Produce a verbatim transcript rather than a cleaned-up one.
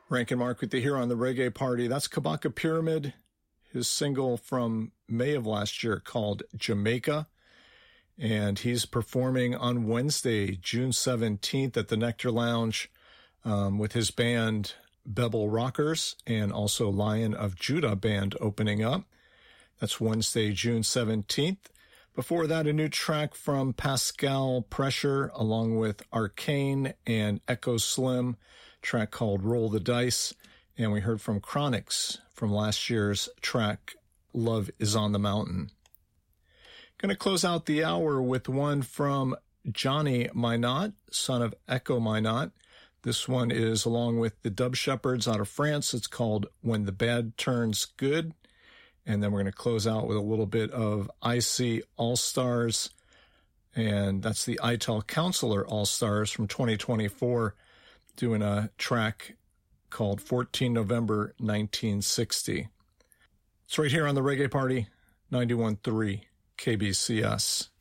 Rankin Mark with you here on the Reggae Party. That's Kabaka Pyramid, his single from May of last year called Jamaica. And he's performing on Wednesday, June seventeenth at the Nectar Lounge um, with his band Bebel Rockers and also Lion of Judah band opening up. That's Wednesday, June seventeenth. Before that, a new track from Pascal Pressure along with Arcane and Echo Slim, track called Roll the Dice. And we heard from Chronix from last year's track Love is on the Mountain. Going to close out the hour with one from Johnny Minot, son of Echo Minot. This one is along with the Dub Shepherds out of France. It's called When the Bad Turns Good. And then we're going to close out with a little bit of I C All-Stars. And that's the I T E L Counselor All-Stars from twenty twenty-four, doing a track called fourteen November nineteen sixty. It's right here on the Reggae Party, ninety-one point three K B C S.